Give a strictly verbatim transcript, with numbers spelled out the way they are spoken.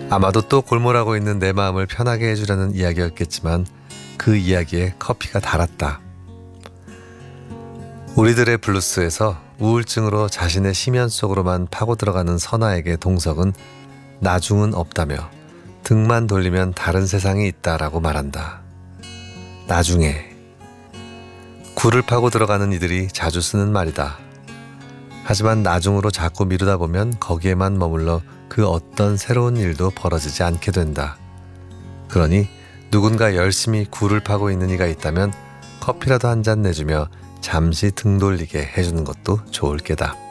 아마도 또 골몰하고 있는 내 마음을 편하게 해주려는 이야기였겠지만 그 이야기에 커피가 달았다. 우리들의 블루스에서 우울증으로 자신의 심연 속으로만 파고 들어가는 선아에게 동석은 나중은 없다며 등만 돌리면 다른 세상이 있다라고 말한다. 나중에. 굴을 파고 들어가는 이들이 자주 쓰는 말이다. 하지만 나중으로 자꾸 미루다 보면 거기에만 머물러 그 어떤 새로운 일도 벌어지지 않게 된다. 그러니 누군가 열심히 굴을 파고 있는 이가 있다면 커피라도 한 잔 내주며 잠시 등 돌리게 해주는 것도 좋을 게다.